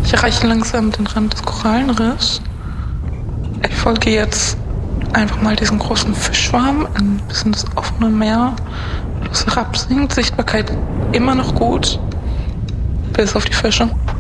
Ich erreiche langsam den Rand des Korallenriffs. Ich folge jetzt einfach mal diesen großen Fischschwarm ein bisschen das offene Meer, das herabsinkt. Sichtbarkeit immer noch gut, bis auf die Fische.